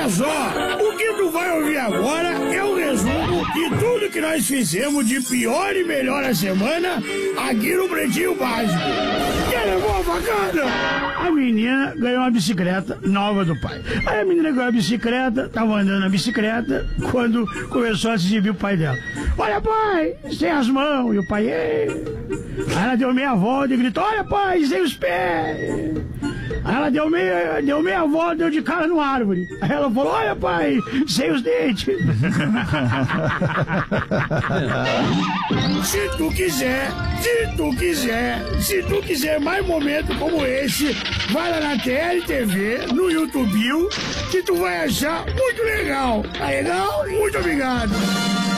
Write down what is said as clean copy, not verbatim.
Olha só, o que tu vai ouvir agora é o resumo de tudo que nós fizemos de pior e melhor a semana aqui no Pretinho Básico. Quer levar a facada? A menina ganhou uma bicicleta nova do pai. Aí a menina ganhou a bicicleta, tava andando na bicicleta, quando começou a se exibir o pai dela. Olha, pai, sem as mãos. E o pai, ei. Aí ela deu meia volta e gritou, olha, pai, sem os pés. Aí ela deu meia volta, deu de cara no árvore. Aí ela falou, olha, pai, sem os dentes. Se tu quiser mais momentos como esse, vai lá na TLTV, no YouTube, que tu vai achar muito legal. Tá legal? Muito obrigado.